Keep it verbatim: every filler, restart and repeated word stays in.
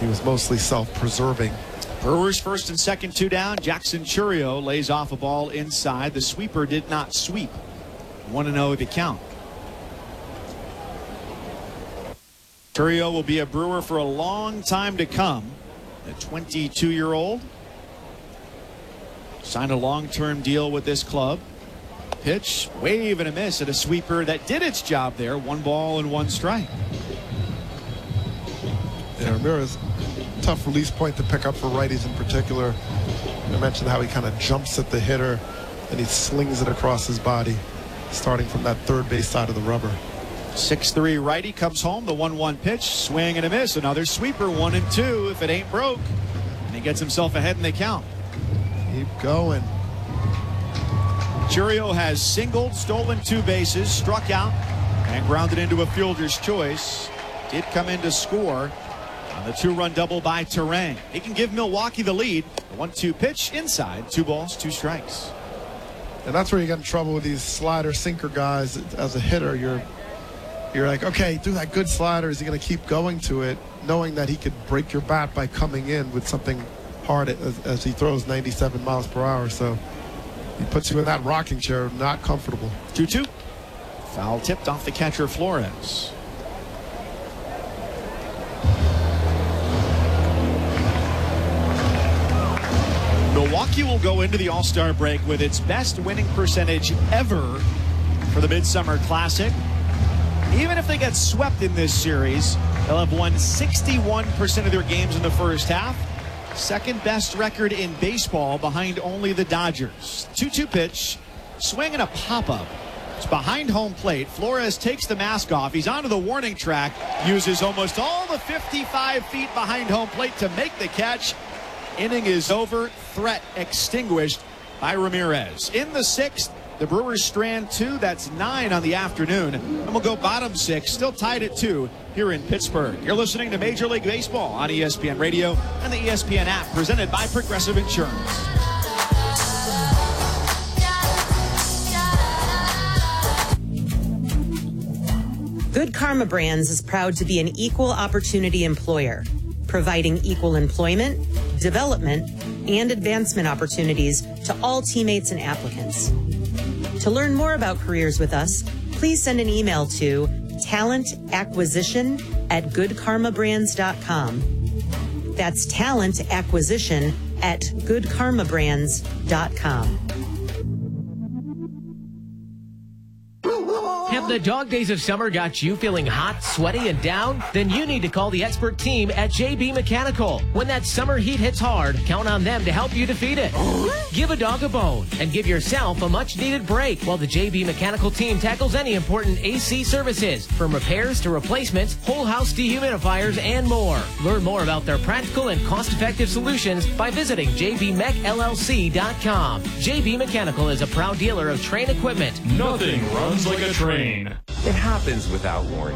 he was mostly self-preserving. Brewers first and second, two down. Jackson Chourio lays off a ball inside. The sweeper did not sweep. one and oh the count. Chourio will be a Brewer for a long time to come. The twenty-two-year-old signed a long-term deal with this club. Pitch, wave and a miss at a sweeper that did its job there. One ball and one strike. Yeah, Ramirez, tough release point to pick up for righties in particular. I mentioned how he kind of jumps at the hitter and he slings it across his body, starting from that third base side of the rubber. six three righty comes home. The one one pitch, swing and a miss. Another sweeper, one and two if it ain't broke. And he gets himself ahead in the count. Keep going. Chourio has singled, stolen two bases, struck out, and grounded into a fielder's choice. Did come in to score on the two-run double by Terang. He can give Milwaukee the lead. The one two pitch inside, two balls, two strikes. And that's where you get in trouble with these slider sinker guys. As a hitter, you're you're like, okay, do that good slider. Is he going to keep going to it, knowing that he could break your bat by coming in with something hard as, as he throws ninety-seven miles per hour. So he puts you in that rocking chair, not comfortable. two two. Foul tipped off the catcher Flores. Milwaukee will go into the All-Star break with its best winning percentage ever for the Midsummer Classic. Even if they get swept in this series, they'll have won sixty-one percent of their games in the first half. Second best record in baseball behind only the Dodgers. two two pitch, swing and a pop-up. It's behind home plate. Flores takes the mask off. He's onto the warning track, uses almost all the fifty-five feet behind home plate to make the catch. Inning is over. Threat extinguished by Ramirez. In the sixth, the Brewers strand two. That's nine on the afternoon. And we'll go bottom six, still tied at two here in Pittsburgh. You're listening to Major League Baseball on E S P N Radio and the E S P N app, presented by Progressive Insurance. Good Karma Brands is proud to be an equal opportunity employer, providing equal employment, development, and advancement opportunities to all teammates and applicants. To learn more about careers with us, please send an email to talentacquisition at good karma brands dot com. That's talentacquisition at good karma brands dot com. Have the dog days of summer got you feeling hot, sweaty, and down? Then you need to call the expert team at J B Mechanical. When that summer heat hits hard, count on them to help you defeat it. Give a dog a bone and give yourself a much-needed break while the J B Mechanical team tackles any important A C services, from repairs to replacements, whole house dehumidifiers, and more. Learn more about their practical and cost-effective solutions by visiting j b mech l l c dot com. J B Mechanical is a proud dealer of Train equipment. Nothing runs like a train. It happens without warning.